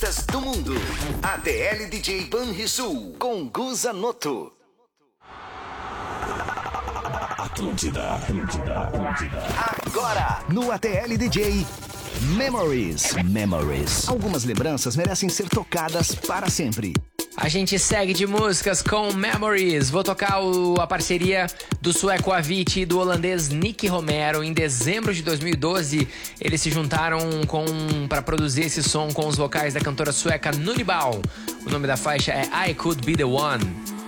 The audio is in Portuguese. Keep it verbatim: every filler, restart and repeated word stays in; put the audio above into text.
músicas do mundo. A T L D J Banrisul com Guza Noto. Atlântida, Atlântida, Atlântida. Agora, no A T L D J Memories. Memories. Algumas lembranças merecem ser tocadas para sempre. A gente segue de músicas com Memories. Vou tocar o, a parceria do sueco Avicii e do holandês Nicky Romero. Em dezembro de dois mil e doze, eles se juntaram com para produzir esse som com os vocais da cantora sueca Nunibal. O nome da faixa é I Could Be The One.